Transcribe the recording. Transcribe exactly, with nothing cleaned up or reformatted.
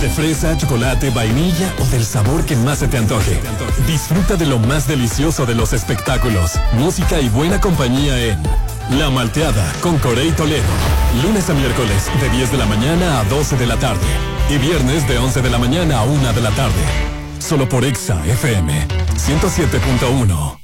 de fresa, chocolate, vainilla o del sabor que más se te antoje. Disfruta de lo más delicioso de los espectáculos, música y buena compañía en La Malteada con Corey Toledo. Lunes a miércoles de diez de la mañana a doce de la tarde. Y viernes de once de la mañana a una de la tarde. Solo por Exa F M ciento siete punto uno.